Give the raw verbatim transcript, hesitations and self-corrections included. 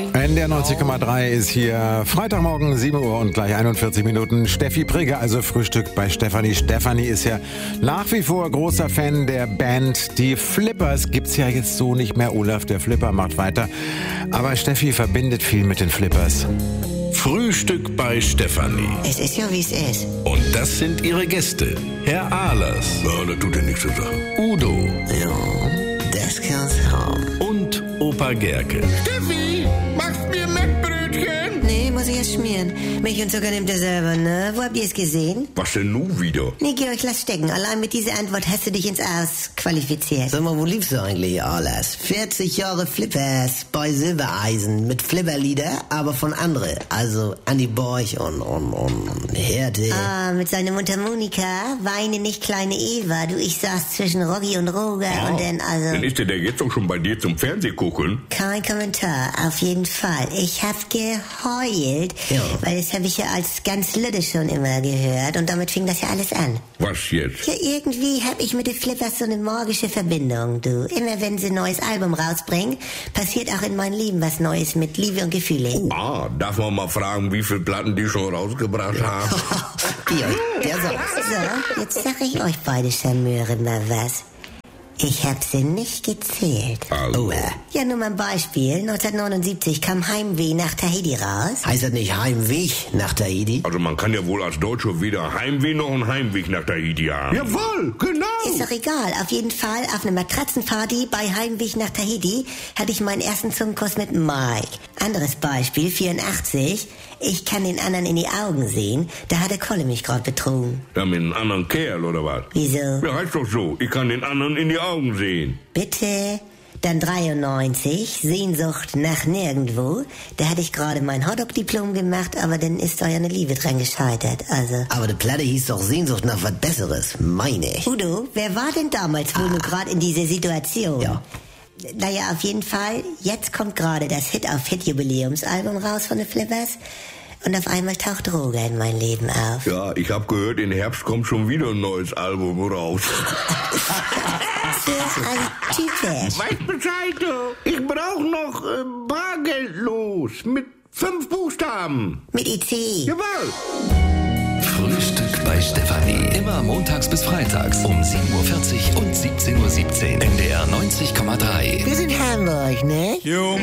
N D R neunzig Komma drei ist hier Freitagmorgen, sieben Uhr und gleich einundvierzig Minuten. Steffi Prigge, also Frühstück bei Stefanie. Stefanie ist ja nach wie vor großer Fan der Band. Die Flippers gibt's ja jetzt so nicht mehr. Olaf, der Flipper, macht weiter. Aber Steffi verbindet viel mit den Flippers. Frühstück bei Stefanie. Es ist ja, wie es ist. Und das sind ihre Gäste. Herr Ahlers. Ja, das tut ja nichts zur Sache. Udo. Ja, das kann's haben. Und Opa Gerke. Steffi, machst mir Mettbrötchen? Nee, muss ich erst schmieren. Milch und Zucker nimmt er selber, ne? Wo habt ihr es gesehen? Was denn nun wieder? Nee, Georg, lass stecken. Allein mit dieser Antwort hast du dich ins Aus qualifiziert. Sag mal, wo liebst du eigentlich, Ahlers? vierzig Jahre Flippers bei Silbereisen mit Flipperlieder, aber von anderen. Also Andi Borch und, und, und Härte. Ah, mit seiner Mundharmonika. Weine nicht, kleine Eva. Du, ich saß zwischen Roggi und Roger Ah, und dann also... Dann ist der, der jetzt auch schon bei dir zum Fernseh gucken? Kein Kommentar, auf jeden Fall. Ich hab geheult, Ja. weil das habe ich ja als ganz Lütte schon immer gehört und damit fing das ja alles an. Was jetzt? Ja, irgendwie hab ich mit den Flippers so eine magische Verbindung, du. Immer wenn sie ein neues Album rausbringen, passiert auch in meinem Leben was Neues mit Liebe und Gefühle. Ah, darf man mal fragen, wie viele Platten die schon rausgebracht haben? Georg, der sagt's. So, jetzt sag ich euch beide Charmeure mal was. Ich hab sie nicht gezählt. Also, Oh, äh, Ja, nur mal ein Beispiel. neunzehnhundertneunundsiebzig kam Heimweh nach Tahiti raus. heißt das nicht Heimweg nach Tahiti? also man kann ja wohl als Deutscher weder Heimweh noch einen Heimweg nach Tahiti haben. Jawohl, genau. Ist doch egal. Auf jeden Fall, auf einer Matratzenparty bei Heimweg nach Tahiti hatte ich meinen ersten Zungenkuss mit Mike. Anderes Beispiel, vierundachtzig. Ich kann den anderen in die Augen sehen. Da hat der Kolle mich gerade betrogen. Ja, mit einem anderen Kerl, oder was? Wieso? Ja, heißt doch so. Ich kann den anderen in die Augen sehen. Bitte? Dann dreiundneunzig, Sehnsucht nach nirgendwo. Da hatte ich gerade mein Hotdog-Diplom gemacht, aber dann ist da ja eine Liebe dran gescheitert. Also... Aber die Platte hieß doch Sehnsucht nach was Besseres, meine ich. Udo, wer war denn damals wohl nur gerade in dieser Situation? Ja. Naja, auf jeden Fall, jetzt kommt gerade das Hit-auf-Hit-Jubiläumsalbum raus von den Flippers und auf einmal taucht Roger in mein Leben auf. Ja, ich hab gehört, im Herbst kommt schon wieder ein neues Album raus. So ein Typisch. Weißt Bescheid, du. Ich brauch noch äh, Bargeld los mit fünf Buchstaben. Mit I C. Jawohl. Frühstück bei Stefanie. Immer montags bis freitags um sieben Uhr vierzig und siebzehn Uhr siebzehn. N D R neunzig Komma drei. Wir sind Hamburg, ne? Jo.